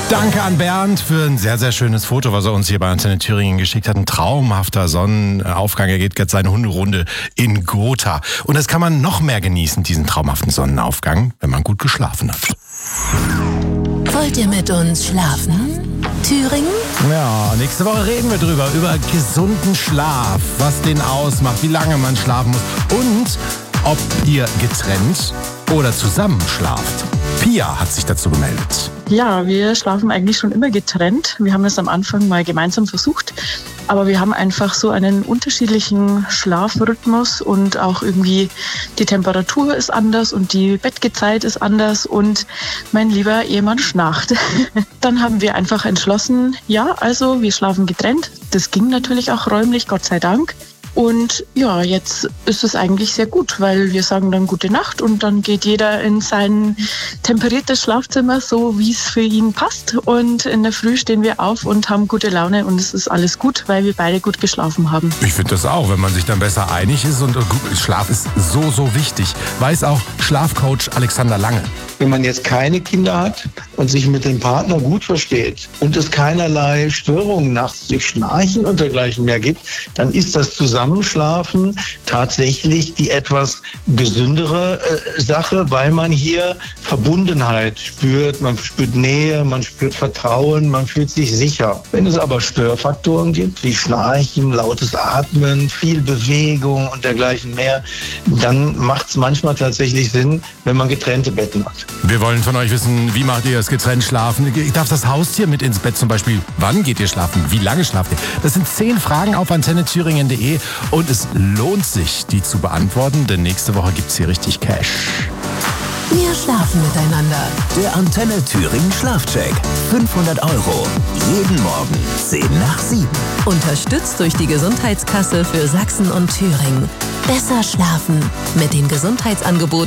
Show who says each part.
Speaker 1: Danke an Bernd für ein sehr, sehr schönes Foto, was er uns hier bei Antenne Thüringen geschickt hat. Ein traumhafter Sonnenaufgang. Er geht gerade seine Hunderunde in Gotha. Und das kann man noch mehr genießen, diesen traumhaften Sonnenaufgang, wenn man gut geschlafen hat.
Speaker 2: Wollt ihr mit uns schlafen? Thüringen?
Speaker 1: Ja, nächste Woche reden wir über gesunden Schlaf, was den ausmacht, wie lange man schlafen muss und ob ihr getrennt oder zusammen schlaft. Pia hat sich dazu gemeldet.
Speaker 3: Ja, wir schlafen eigentlich schon immer getrennt. Wir haben es am Anfang mal gemeinsam versucht, aber wir haben einfach so einen unterschiedlichen Schlafrhythmus und auch irgendwie die Temperatur ist anders und die Bettgezeit ist anders und mein lieber Ehemann schnarcht. Dann haben wir einfach entschlossen, ja, also wir schlafen getrennt. Das ging natürlich auch räumlich, Gott sei Dank. Und ja, jetzt ist es eigentlich sehr gut, weil wir sagen dann gute Nacht und dann geht jeder in sein temperiertes Schlafzimmer, so wie es für ihn passt. Und in der Früh stehen wir auf und haben gute Laune und es ist alles gut, weil wir beide gut geschlafen haben.
Speaker 1: Ich finde das auch, wenn man sich dann besser einig ist und Schlaf ist so, so wichtig. Weiß auch Schlafcoach Alexander Lange.
Speaker 4: Wenn man jetzt keine Kinder hat und sich mit dem Partner gut versteht und es keinerlei Störungen nachts durch Schnarchen und dergleichen mehr gibt, dann ist das Zusammenschlafen tatsächlich die etwas gesündere Sache, weil man hier Verbundenheit spürt, man spürt Nähe, man spürt Vertrauen, man fühlt sich sicher. Wenn es aber Störfaktoren gibt, wie Schnarchen, lautes Atmen, viel Bewegung und dergleichen mehr, dann macht es manchmal tatsächlich Sinn, wenn man getrennte Betten hat.
Speaker 1: Wir wollen von euch wissen, wie macht ihr es getrennt schlafen? Darf das Haustier mit ins Bett zum Beispiel? Wann geht ihr schlafen? Wie lange schlaft ihr? Das sind 10 Fragen auf antennethüringen.de und es lohnt sich, die zu beantworten, denn nächste Woche gibt's hier richtig Cash.
Speaker 2: Wir schlafen miteinander.
Speaker 5: Der Antenne Thüringen Schlafcheck. 500 €. Jeden Morgen 6:50.
Speaker 2: Unterstützt durch die Gesundheitskasse für Sachsen und Thüringen. Besser schlafen mit den Gesundheitsangeboten